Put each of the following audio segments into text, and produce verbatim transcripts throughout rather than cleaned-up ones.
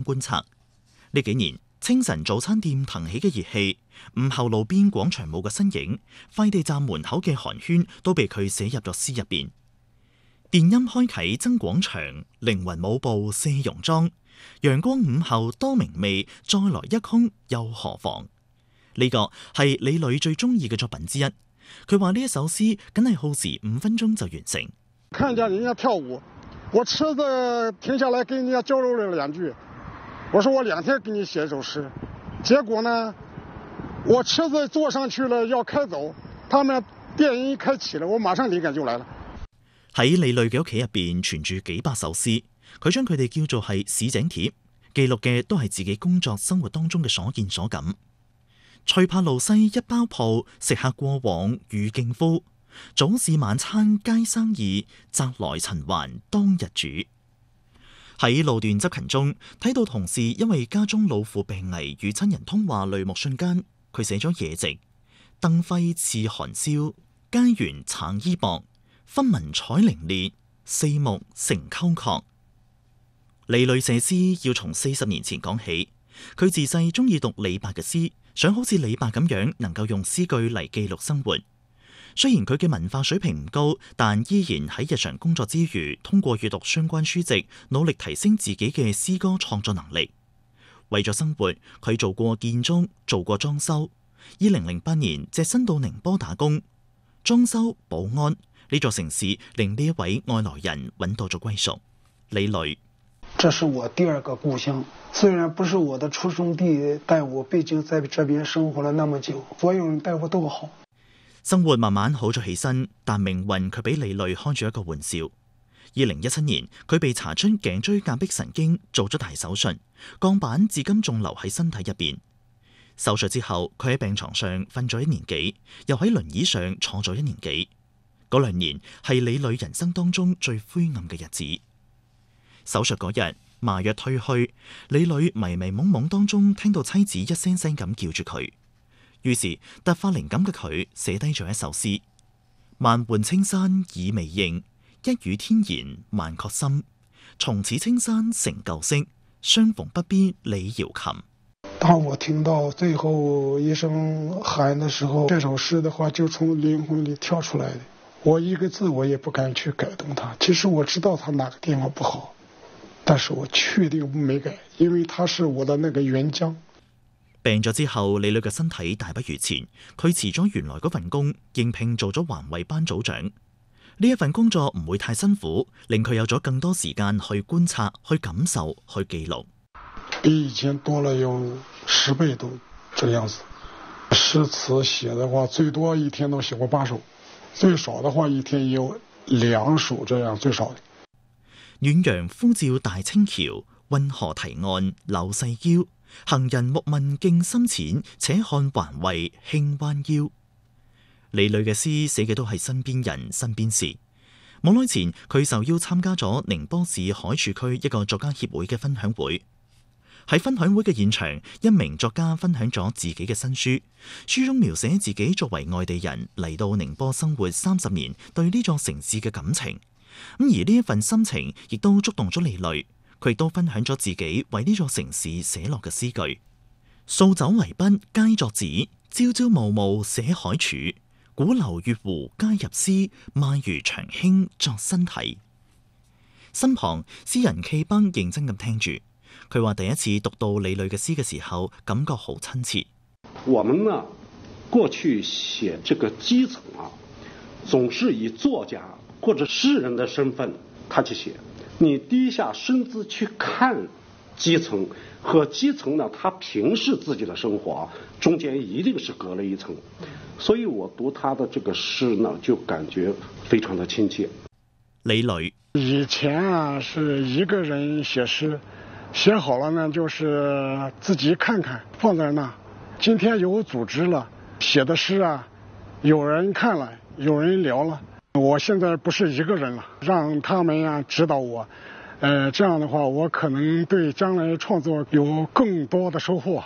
觀察。呢幾年清晨早餐店騰起嘅熱氣，午後路邊廣場舞嘅身影，快遞站門口嘅寒暄，都被佢寫入咗詩入邊。電音開啟增廣場，靈魂舞步卸戎裝。陽光午後多明媚，再來一空又何妨？呢個係李磊最中意嘅作品之一。佢話呢一首詩梗係耗時五分鐘就完成。 看見人家跳舞，我車子停下來跟人家交流了兩句。我說我兩天給你寫一首詩，結果呢，我車子坐上去了要開走，他們電音一開啟了，我馬上靈感就來了。 喺李磊嘅屋企入邊存住幾百首詩，佢將佢哋叫做係市井帖，記錄嘅都係自己工作生活當中嘅所見所感。翠柏路西一包鋪，食客過往與敬夫。早市晚餐皆生意，擇來塵還當日煮。喺路段執勤中，睇到同事因為家中老父病危與親人通話淚目瞬間，佢寫咗野夕：燈輝似寒宵，街緣橙衣薄，分文彩凌冽，四目成溝壑。李磊寫詩要從四十年前講起，佢自細中意讀李白嘅詩，想好似李白咁樣能夠用詩句嚟記錄生活。雖然佢嘅文化水平唔高，但依然喺日常工作之餘，通過閱讀相關書籍，努力提升自己嘅詩歌創作能力。為咗生活，佢做過建築，做過裝修。二零零八年隻身到寧波打工，裝修、保安呢座城市令呢一位外來人揾到咗歸屬。李磊： 這是我第二個故鄉，雖然不是我的出生地，但我畢竟在這邊生活了那麼久，所有人待我都好。 生活慢慢好咗起身，但命運卻俾李磊開咗一個玩笑。二零一七年，佢被查出頸椎間壁神經，做咗大手術，鋼板至今仲留喺身體入邊。手術之後，佢喺病床上瞓咗一年幾，又喺輪椅上坐咗一年幾。嗰兩年係李磊人生當中最灰暗嘅日子。手術嗰日，麻藥退去，李磊迷迷懵懵當中聽到妻子一聲聲咁叫住佢。於是突發靈感嘅佢寫低咗一首詩：萬渙青山已未認，一語天言萬確心。從此青山成舊色，相逢不必理瑤琴。 當我聽到最後一聲喊的時候，這首詩的話就從靈魂裏跳出來的。我一個字我也不敢去改動它。其實我知道它哪個地方不好，但是我確定沒改，因為它是我的那個原漿。 病咗之後，李磊嘅身體大不如前，佢辭咗原來嗰份工，應聘做咗環衛班組長。呢一份工作唔會太辛苦，令佢有咗更多時間去觀察、去感受、去記錄。 比以前多了有十倍都這樣子。詩詞寫的話，最多一天都寫過八首，最少的話一天也有兩首這樣最少的。 遠洋呼照大清橋，運河堤岸柳細腰。行人莫問徑深淺，且看環衛輕彎腰。李磊嘅詩寫嘅都係身邊人、身邊事。冇耐前，佢受邀參加咗寧波市海珠區一個作家協會嘅分享會。喺分享會嘅現場，一名作家分享咗自己嘅新書，書中描寫自己作為外地人嚟到寧波生活三十年，對呢座城市嘅感情。咁而呢一份心情，亦都觸動咗李磊。佢亦都分享咗自己為呢座城市寫落嘅詩句：數酒為筆皆作紙，朝朝暮暮寫海柱。古流月湖皆入詩，漫如長興作新題。身旁詩人契邦認真咁聽住，佢話第一次讀到李磊嘅詩嘅時候，感覺好親切。 我們呢，過去寫這個基層啊，總是以作家或者詩人的身份，他去寫。你低下身子去看基層，和基層呢，他平視自己的生活，中間一定是隔了一層。所以我讀他的這個詩呢，就感覺非常的親切。 李磊以前啊是一個人寫詩，寫好了呢就是自己看看放在那。今天有組織了，寫的詩啊，有人看了，有人聊了。我現在不是一個人了，讓他們呀指導我，呃，這樣的話，我可能對將來創作有更多的收穫。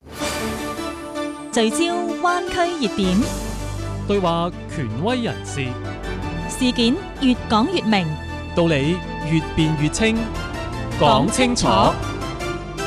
聚焦灣區熱點， 對話權威人士， 事件越講越明， 道理越辯越清，講清楚。